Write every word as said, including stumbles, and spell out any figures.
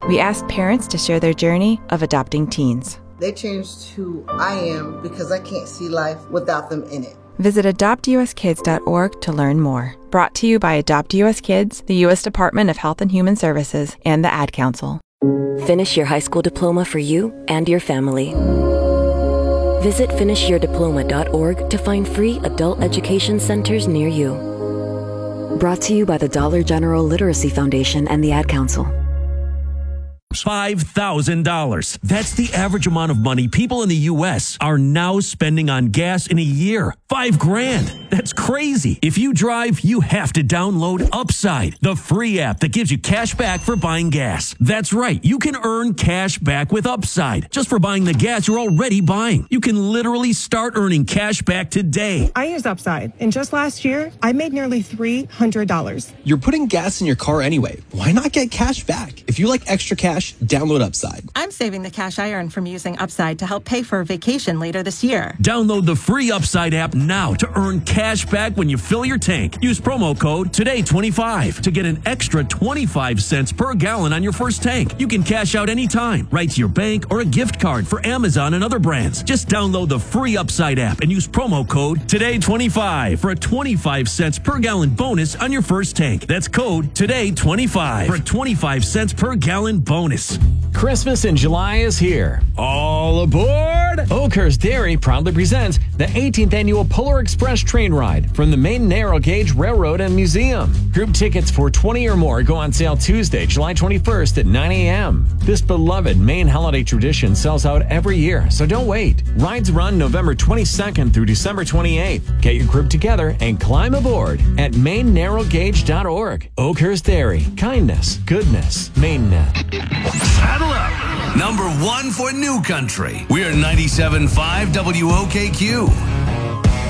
We asked parents to share their journey of adopting teens. They changed who I am because I can't see life without them in it. Visit adopt u s kids dot org to learn more. Brought to you by Adopt U S Kids, the U S Department of Health and Human Services, and the Ad Council. Finish your high school diploma for you and your family. Visit finish your diploma dot org to find free adult education centers near you. Brought to you by the Dollar General Literacy Foundation and the Ad Council. five thousand dollars. That's the average amount of money people in the U S are now spending on gas in a year. Five grand. That's crazy. If you drive, you have to download Upside, the free app that gives you cash back for buying gas. That's right. You can earn cash back with Upside just for buying the gas you're already buying. You can literally start earning cash back today. I use Upside, and just last year, I made nearly three hundred dollars. You're putting gas in your car anyway. Why not get cash back? If you like extra cash, download Upside. I'm saving the cash I earn from using Upside to help pay for a vacation later this year. Download the free Upside app now to earn cash back when you fill your tank. Use promo code today twenty-five to get an extra twenty-five cents per gallon on your first tank. You can cash out anytime, right to your bank or a gift card for Amazon and other brands. Just download the free Upside app and use promo code today twenty-five for a twenty-five cents per gallon bonus on your first tank. That's code today twenty-five for a twenty-five cents per gallon bonus. Christmas in July is here. All aboard! Oakhurst Dairy proudly presents the eighteenth Annual Polar Express Train Ride from the Maine Narrow Gauge Railroad and Museum. Group tickets for twenty or more go on sale Tuesday, July twenty-first at nine a.m. This beloved Maine holiday tradition sells out every year, so don't wait. Rides run November twenty-second through December twenty-eighth. Get your group together and climb aboard at maine narrow gauge dot org. Oakhurst Dairy. Kindness, goodness, Maineness. Saddle up. Number one for New Country. We are ninety-seven point five W O K Q.